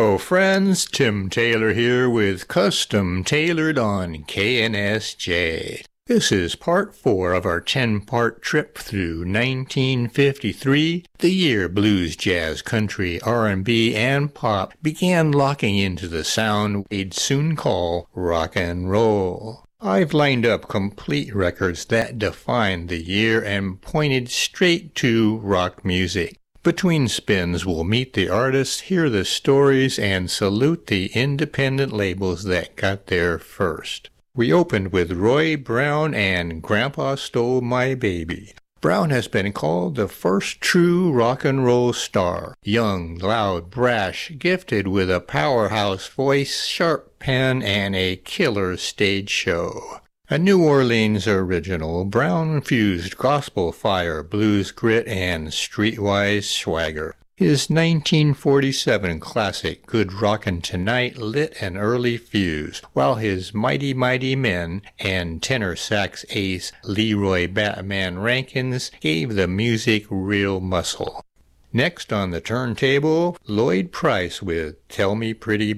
Hello friends, Tim Taylor here with Custom Tailored on KNSJ. This is part 4 of our 10-part trip through 1953, the year blues, jazz, country, R&B, and pop began locking into the sound we'd soon call rock and roll. I've lined up complete records that defined the year and pointed straight to rock music. Between spins, we'll meet the artists, hear the stories, and salute the independent labels that got there first. We opened with Roy Brown and Grandpa Stole My Baby. Brown has been called the first true rock and roll star. Young, loud, brash, gifted with a powerhouse voice, sharp pen, and a killer stage show. A New Orleans original, Brown fused gospel fire, blues grit, and streetwise swagger. His 1947 classic Good Rockin' Tonight lit an early fuse, while his Mighty Mighty Men and tenor sax ace Leroy Batman Rankins gave the music real muscle. Next on the turntable, Lloyd Price with Tell Me Pretty